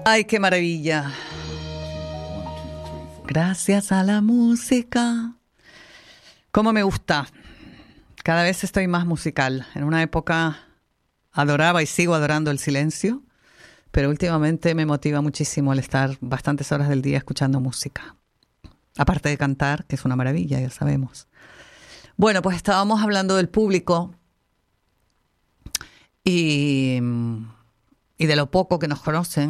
Ay, qué maravilla. Gracias a la música. Cómo me gusta. Cada vez estoy más musical. En una época adoraba y sigo adorando el silencio, pero últimamente me motiva muchísimo el estar bastantes horas del día escuchando música. Aparte de cantar, que es una maravilla, ya sabemos. Bueno, pues estábamos hablando del público y de lo poco que nos conocen.